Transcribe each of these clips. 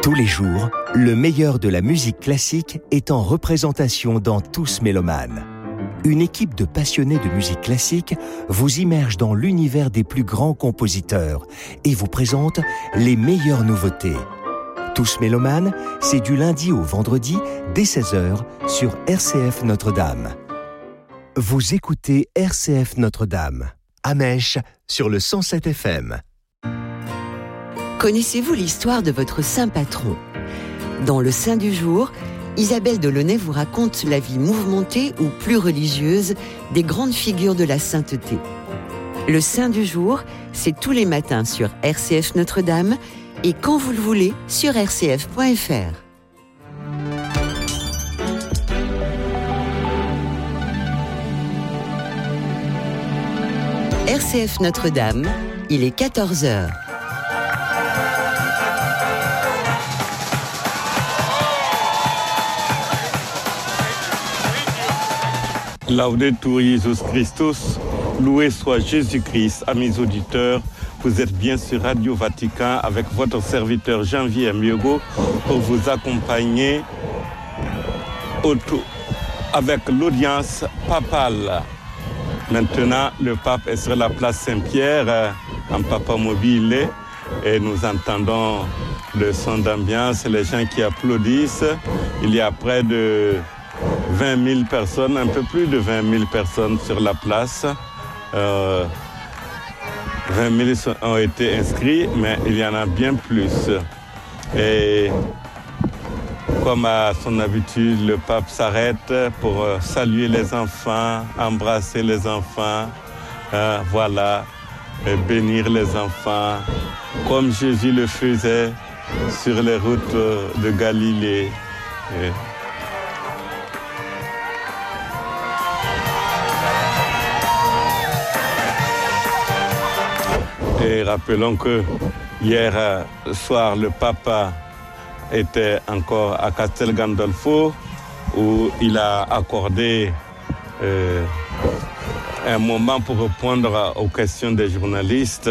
Tous les jours, le meilleur de la musique classique est en représentation dans Tous Mélomanes. Une équipe de passionnés de musique classique vous immerge dans l'univers des plus grands compositeurs et vous présente les meilleures nouveautés. Tous Mélomanes, c'est du lundi au vendredi dès 16h sur RCF Notre-Dame. Vous écoutez RCF Notre-Dame, à Mèche, sur le 107 FM. Connaissez-vous l'histoire de votre saint patron ? Dans le Saint du jour, Isabelle Delaunay vous raconte la vie mouvementée ou plus religieuse des grandes figures de la sainteté. Le Saint du jour, c'est tous les matins sur RCF Notre-Dame et quand vous le voulez sur rcf.fr. RCF Notre-Dame, il est 14h. Laudetur Jesus Christus, loué soit Jésus-Christ. Amis auditeurs, vous êtes bien sur Radio Vatican avec votre serviteur Janvier Miego pour vous accompagner avec l'audience papale. Maintenant, le pape est sur la place Saint-Pierre en papa mobile et nous entendons le son d'ambiance, les gens qui applaudissent. Il y a près de 20 000 personnes, un peu plus de 20 000 personnes sur la place. 20 000 ont été inscrits, mais il y en a bien plus. Et comme à son habitude, le pape s'arrête pour saluer les enfants, embrasser les enfants, et bénir les enfants, comme Jésus le faisait sur les routes de Galilée. Et rappelons que hier soir, le pape était encore à Castel Gandolfo, où il a accordé un moment pour répondre aux questions des journalistes.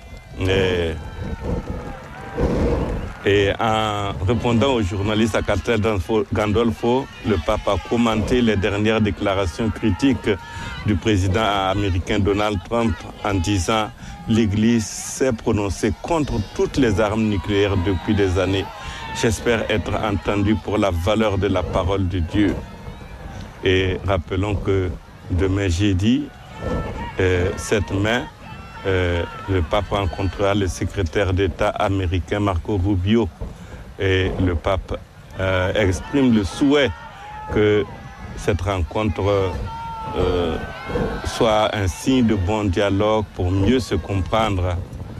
Et en répondant aux journalistes à Castel Gandolfo, le pape a commenté les dernières déclarations critiques du président américain Donald Trump en disant « L'Église s'est prononcée contre toutes les armes nucléaires depuis des années. J'espère être entendu pour la valeur de la parole de Dieu. » Et rappelons que demain jeudi, 7 mai, le pape rencontrera le secrétaire d'État américain Marco Rubio. Et le pape exprime le souhait que cette rencontre soit un signe de bon dialogue pour mieux se comprendre.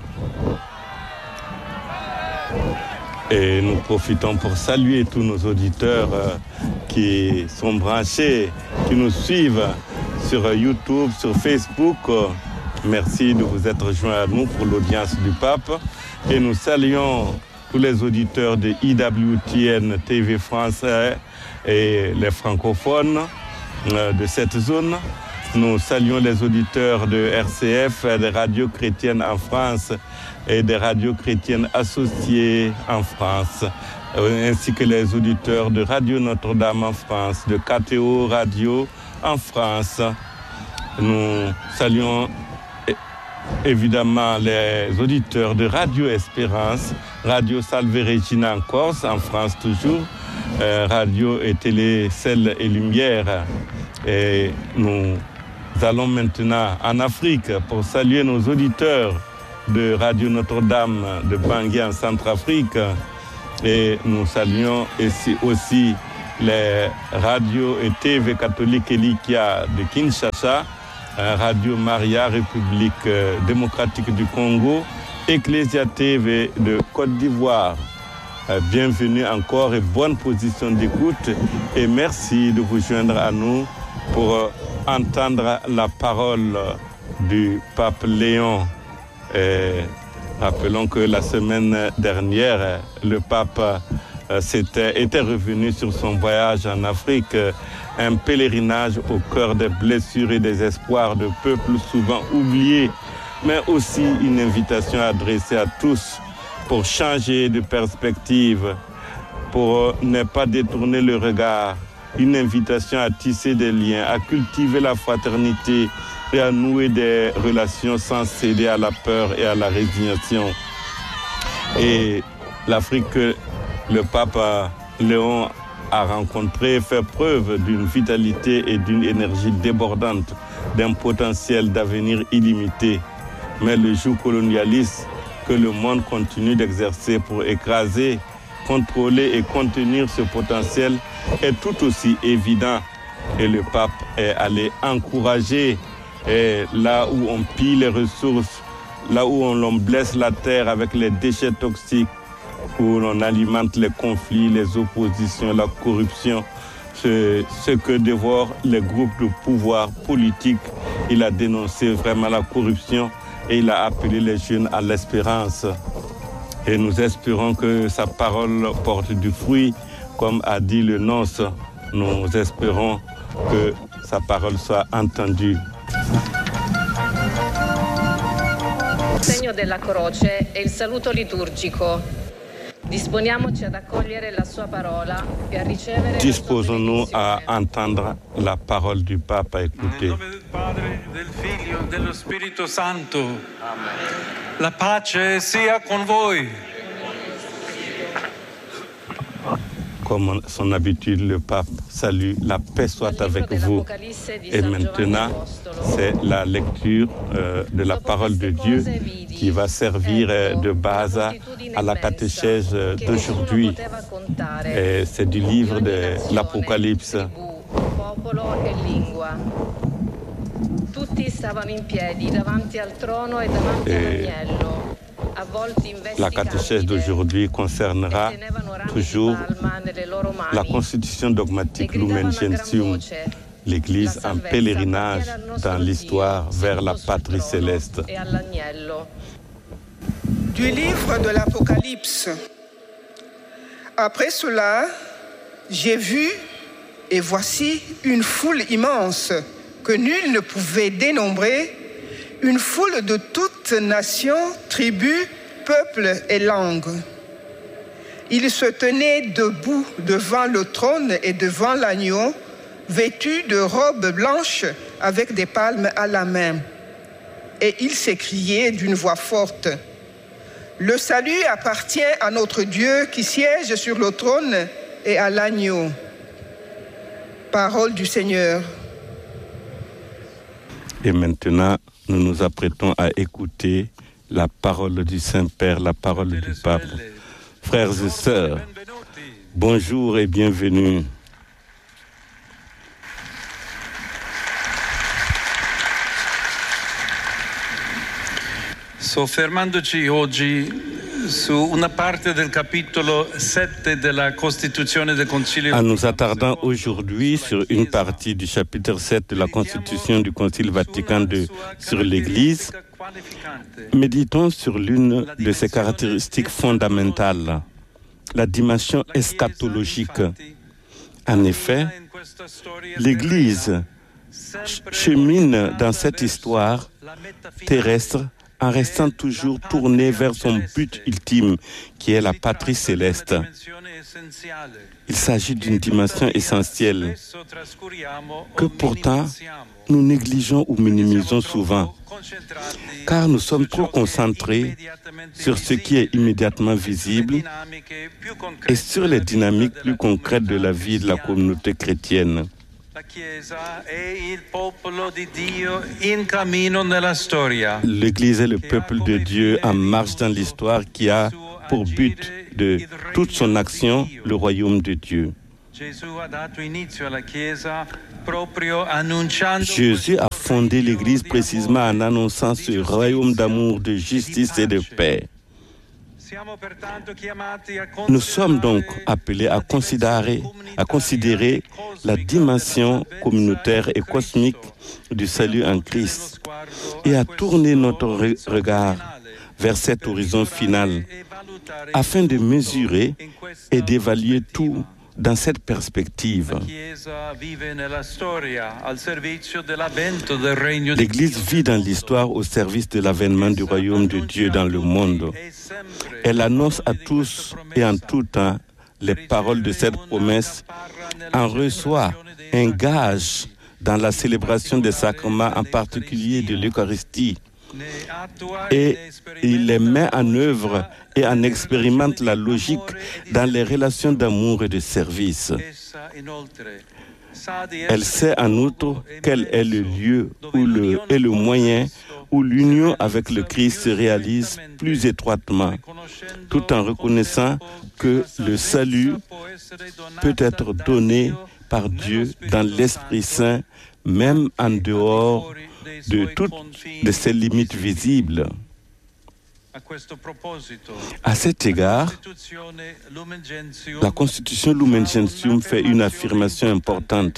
Et nous profitons pour saluer tous nos auditeurs qui sont branchés, qui nous suivent sur YouTube, sur Facebook. Merci de vous être joints à nous pour l'audience du pape. Et nous saluons tous les auditeurs de IWTN TV français et les francophones de cette zone. Nous saluons les auditeurs de RCF, des radios chrétiennes en France et des radios chrétiennes associées en France, ainsi que les auditeurs de Radio Notre-Dame en France, de KTO Radio en France. Nous saluons évidemment les auditeurs de Radio Espérance, Radio Salve Regina en Corse, en France toujours, Radio et Télé Ciel et Lumière. Et nous allons maintenant en Afrique pour saluer nos auditeurs de Radio Notre-Dame de Bangui en Centrafrique. Et nous saluons ici aussi les radios et TV catholiques Elikia de Kinshasa, Radio Maria République démocratique du Congo, Ecclesia TV de Côte d'Ivoire. Bienvenue encore et bonne position d'écoute et merci de vous joindre à nous pour entendre la parole du pape Léon. Et rappelons que la semaine dernière, le pape était revenu sur son voyage en Afrique, un pèlerinage au cœur des blessures et des espoirs de peuples souvent oubliés, mais aussi une invitation adressée à tous pour changer de perspective, pour ne pas détourner le regard. Une invitation à tisser des liens, à cultiver la fraternité et à nouer des relations sans céder à la peur et à la résignation. Et l'Afrique que le pape Léon a rencontrée fait preuve d'une vitalité et d'une énergie débordante, d'un potentiel d'avenir illimité. Mais le joug colonialiste que le monde continue d'exercer pour écraser, contrôler et contenir ce potentiel est tout aussi évident. Et le pape est allé encourager là où on pille les ressources, là où on blesse la terre avec les déchets toxiques, où l'on alimente les conflits, les oppositions, la corruption, ce que dévorent les groupes de pouvoir politique. Il a dénoncé vraiment la corruption et il a appelé les jeunes à l'espérance. Et nous espérons que sa parole porte du fruit, comme a dit le nonce. Nous espérons que sa parole soit entendue. Il segno della croce e il saluto liturgico. Disponiamoci ad accogliere la sua parola e a ricevere. Disposons-nous à entendre la parole du pape, à écouter. Nel nome del Padre, del Figlio, dello Spirito Santo. Amen. La pace sia con voi. Comme son habitude, le pape salue, la paix soit avec vous. Et maintenant, c'est la lecture de la parole de Dieu qui va servir de base à la catéchèse d'aujourd'hui. Et c'est du livre de l'Apocalypse. Tutti stavano in piedi davanti al trono e davanti all'agnello. La catéchèse d'aujourd'hui concernera toujours la constitution dogmatique Lumen Gentium, l'Église en pèlerinage dans l'histoire vers la patrie céleste. Du livre de l'Apocalypse. Après cela, j'ai vu, et voici une foule immense que nul ne pouvait dénombrer, une foule de toutes nations, tribus, peuples et langues. Ils se tenaient debout devant le trône et devant l'agneau, vêtus de robes blanches avec des palmes à la main. Et ils s'écriaient d'une voix forte: le salut appartient à notre Dieu qui siège sur le trône et à l'agneau. Parole du Seigneur. Et maintenant, nous nous apprêtons à écouter la parole du Saint-Père, la parole du Pape. Frères et sœurs, bonjour et bienvenue. Soffermandoci oggi su una parte del capitolo 7 della Costituzione del Concilio. En nous attardant aujourd'hui sur une partie du chapitre 7 de la Constitution du Concile Vatican II sur l'Église, méditons sur l'une de ses caractéristiques fondamentales, la dimension eschatologique. En effet, l'Église chemine dans cette histoire terrestre en restant toujours tourné vers son but ultime, qui est la patrie céleste. Il s'agit d'une dimension essentielle que pourtant nous négligeons ou minimisons souvent, car nous sommes trop concentrés sur ce qui est immédiatement visible et sur les dynamiques plus concrètes de la vie de la communauté chrétienne. L'Église est le peuple de Dieu en marche dans l'histoire qui a pour but de toute son action le royaume de Dieu. Jésus a fondé l'Église précisément en annonçant ce royaume d'amour, de justice et de paix. Nous sommes donc appelés à considérer la dimension communautaire et cosmique du salut en Christ et à tourner notre regard vers cet horizon final afin de mesurer et d'évaluer tout Dans cette perspective, l'Église vit dans l'histoire au service de l'avènement du royaume de Dieu dans le monde. Elle annonce à tous et en tout temps les paroles de cette promesse, en reçoit un gage dans la célébration des sacrements, en particulier de l'Eucharistie, et il les met en œuvre et en expérimente la logique dans les relations d'amour et de service. Elle sait en outre quel est le lieu et le moyen où l'union avec le Christ se réalise plus étroitement, tout en reconnaissant que le salut peut être donné par Dieu dans l'Esprit Saint, même en dehors de toutes ces limites visibles. À cet égard, la Constitution Lumen Gentium fait une affirmation importante.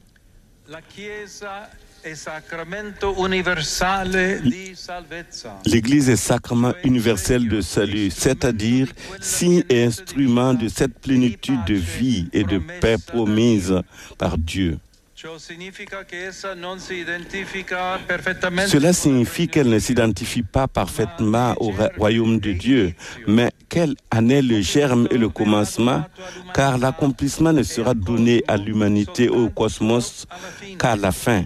L'Église est sacrement universel de salut, c'est-à-dire signe et instrument de cette plénitude de vie et de paix promise par Dieu. Cela signifie qu'elle ne s'identifie pas parfaitement au royaume de Dieu, mais qu'elle en est le germe et le commencement, car l'accomplissement ne sera donné à l'humanité ou au cosmos qu'à la fin.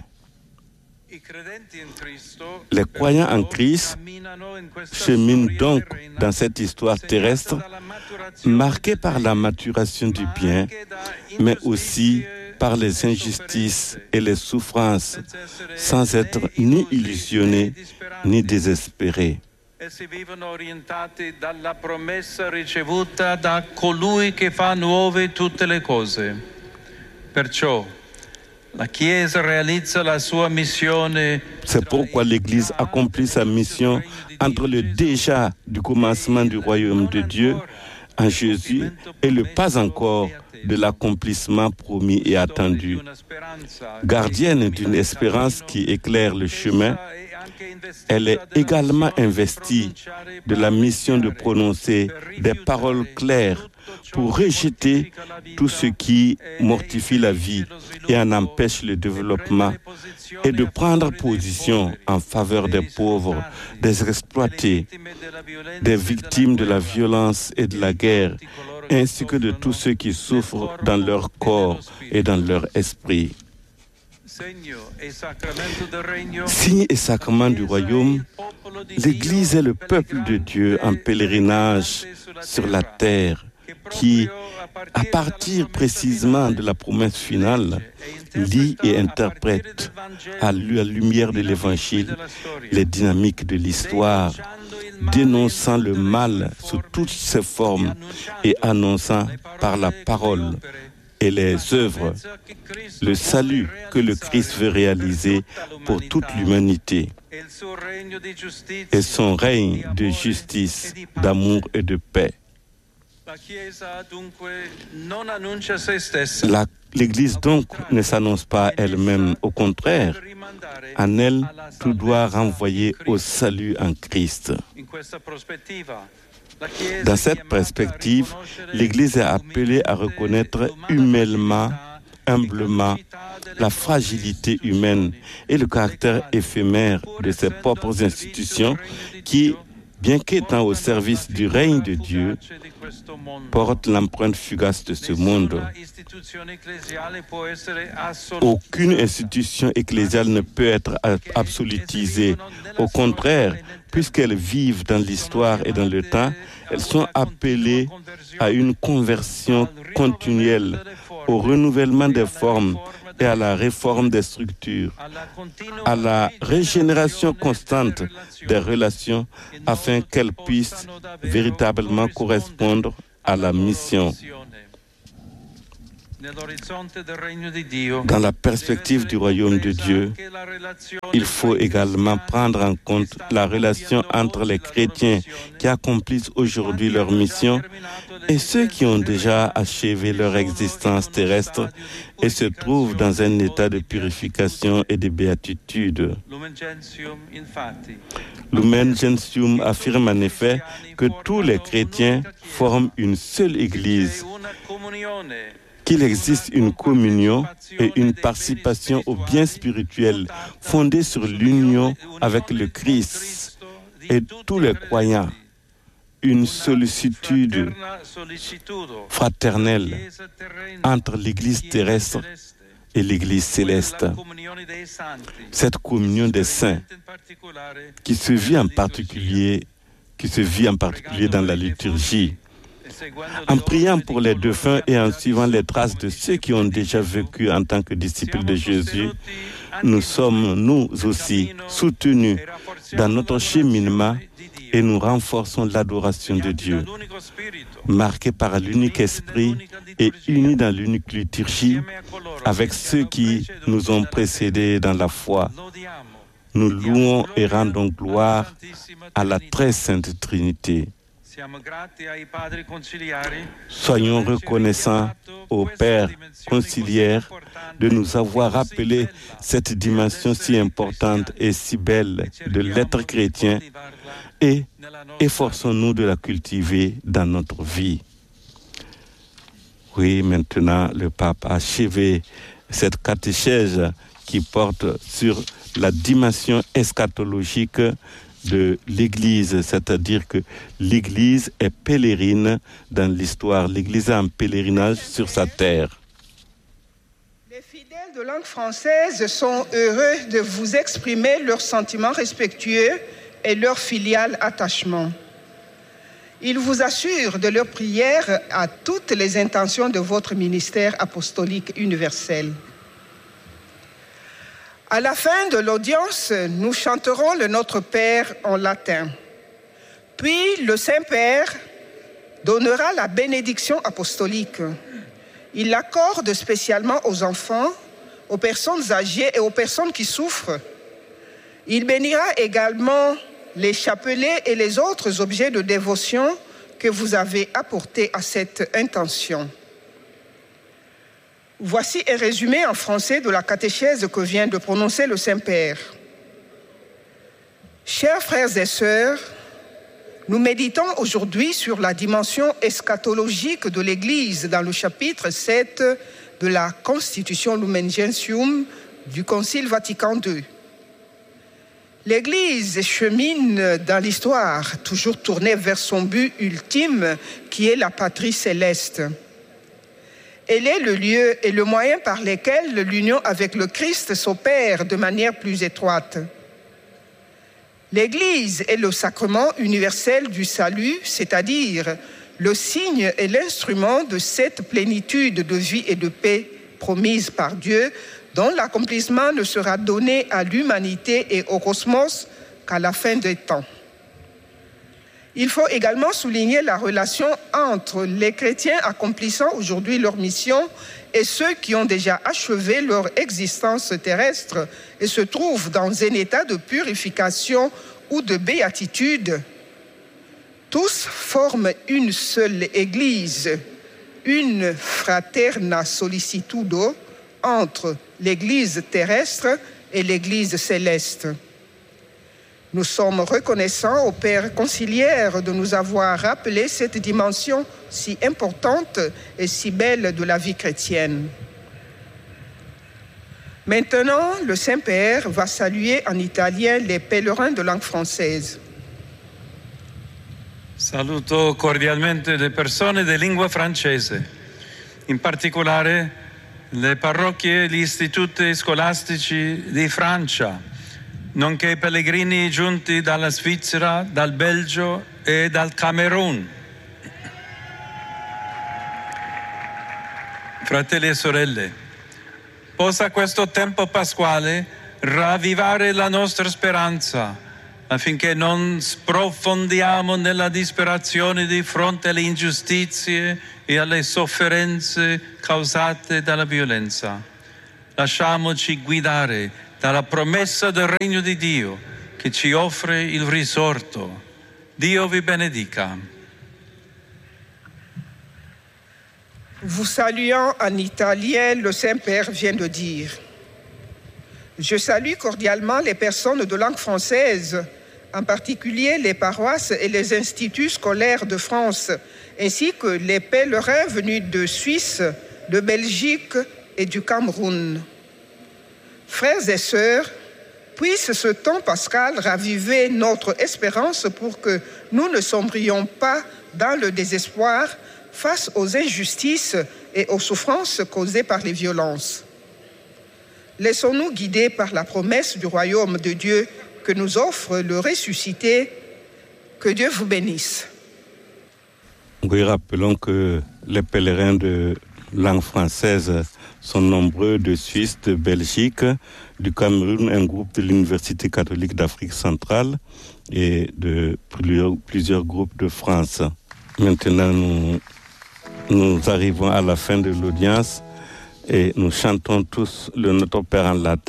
Les croyants en Christ cheminent donc dans cette histoire terrestre, marquée par la maturation du bien, mais aussi par les injustices et les souffrances, sans être ni illusionnés ni désespérés. Essi vivono orientati dalla promessa ricevuta da colui che fa nuove tutte le cose. Perciò la Chiesa realizza la sua missione. C'est pourquoi l'Église accomplit sa mission entre le déjà du commencement du royaume de Dieu en Jésus et le pas encore de l'accomplissement promis et attendu. Gardienne d'une espérance qui éclaire le chemin, elle est également investie de la mission de prononcer des paroles claires pour rejeter tout ce qui mortifie la vie et en empêche le développement, et de prendre position en faveur des pauvres, des exploités, des victimes de la violence et de la guerre, ainsi que de tous ceux qui souffrent dans leur corps et dans leur esprit. Signe et sacrement du royaume, l'Église est le peuple de Dieu en pèlerinage sur la terre qui, à partir précisément de la promesse finale, lit et interprète à la lumière de l'Évangile les dynamiques de l'histoire, dénonçant le mal sous toutes ses formes et annonçant par la parole et les œuvres le salut que le Christ veut réaliser pour toute l'humanité et son règne de justice, d'amour et de paix. L'Église donc ne s'annonce pas elle-même, au contraire, en elle, tout doit renvoyer au salut en Christ. Dans cette perspective, l'Église est appelée à reconnaître humainement, humblement, la fragilité humaine et le caractère éphémère de ses propres institutions qui, bien qu'étant au service du règne de Dieu, portent l'empreinte fugace de ce monde. Aucune institution ecclésiale ne peut être absolutisée. Au contraire, puisqu'elles vivent dans l'histoire et dans le temps, elles sont appelées à une conversion continuelle, au renouvellement des formes et à la réforme des structures, à la régénération constante des relations afin qu'elles puissent véritablement correspondre à la mission. Dans la perspective du royaume de Dieu, il faut également prendre en compte la relation entre les chrétiens qui accomplissent aujourd'hui leur mission et ceux qui ont déjà achevé leur existence terrestre et se trouvent dans un état de purification et de béatitude. Lumen Gentium affirme en effet que tous les chrétiens forment une seule Église qu'il existe une communion et une participation au bien spirituel fondée sur l'union avec le Christ et tous les croyants, une sollicitude fraternelle entre l'Église terrestre et l'Église céleste. Cette communion des saints qui se vit en particulier dans la liturgie. En priant pour les défunts et en suivant les traces de ceux qui ont déjà vécu en tant que disciples de Jésus, nous sommes, nous aussi, soutenus dans notre cheminement et nous renforçons l'adoration de Dieu, marqués par l'unique esprit et unis dans l'unique liturgie avec ceux qui nous ont précédés dans la foi. Nous louons et rendons gloire à la très sainte Trinité. Soyons reconnaissants aux Pères conciliaires de nous avoir rappelé cette dimension si importante et si belle de l'être chrétien et efforçons-nous de la cultiver dans notre vie. Oui, maintenant, le pape a achevé cette catéchèse qui porte sur la dimension eschatologique de l'Église, c'est-à-dire que l'Église est pèlerine dans l'histoire. L'Église est en pèlerinage sur sa terre. Les fidèles de langue française sont heureux de vous exprimer leurs sentiments respectueux et leur filial attachement. Ils vous assurent de leur prière à toutes les intentions de votre ministère apostolique universel. À la fin de l'audience, nous chanterons le Notre Père en latin. Puis le Saint-Père donnera la bénédiction apostolique. Il l'accorde spécialement aux enfants, aux personnes âgées et aux personnes qui souffrent. Il bénira également les chapelets et les autres objets de dévotion que vous avez apportés à cette intention. Voici un résumé en français de la catéchèse que vient de prononcer le Saint-Père. Chers frères et sœurs, nous méditons aujourd'hui sur la dimension eschatologique de l'Église dans le chapitre 7 de la Constitution Lumen Gentium du Concile Vatican II. L'Église chemine dans l'histoire, toujours tournée vers son but ultime, qui est la patrie céleste. Elle est le lieu et le moyen par lesquels l'union avec le Christ s'opère de manière plus étroite. L'Église est le sacrement universel du salut, c'est-à-dire le signe et l'instrument de cette plénitude de vie et de paix promise par Dieu, dont l'accomplissement ne sera donné à l'humanité et au cosmos qu'à la fin des temps. Il faut également souligner la relation entre les chrétiens accomplissant aujourd'hui leur mission et ceux qui ont déjà achevé leur existence terrestre et se trouvent dans un état de purification ou de béatitude. Tous forment une seule Église, une fraterna sollicitudo entre l'Église terrestre et l'Église céleste. Nous sommes reconnaissants au Père conciliaire de nous avoir rappelé cette dimension si importante et si belle de la vie chrétienne. Maintenant, le Saint-Père va saluer en italien les pèlerins de langue française. Saluto cordialmente le persone di lingua francese, in particolare le parrocchie e gli istituti scolastici di Francia, nonché i pellegrini giunti dalla Svizzera, dal Belgio e dal Camerun. Fratelli e sorelle, possa questo tempo pasquale ravvivare la nostra speranza, affinché non sprofondiamo nella disperazione di fronte alle ingiustizie e alle sofferenze causate dalla violenza. Lasciamoci guidare dalla promessa del regno di Dio che ci offre il risorto. Dio vi benedica. Vous saluant en italien, le Saint-Père vient de dire: je salue cordialement les personnes de langue française, en particulier les paroisses et les instituts scolaires de France, ainsi que les pèlerins venus de Suisse, de Belgique et du Cameroun. Frères et sœurs, puisse ce temps pascal raviver notre espérance pour que nous ne sombrions pas dans le désespoir face aux injustices et aux souffrances causées par les violences. Laissons-nous guider par la promesse du royaume de Dieu que nous offre le ressuscité. Que Dieu vous bénisse. Oui, rappelons que les pèlerins de langue française sont nombreux de Suisse, de Belgique, du Cameroun, un groupe de l'Université catholique d'Afrique centrale et de plusieurs groupes de France. Maintenant, nous arrivons à la fin de l'audience et nous chantons tous le Notre Père en latin.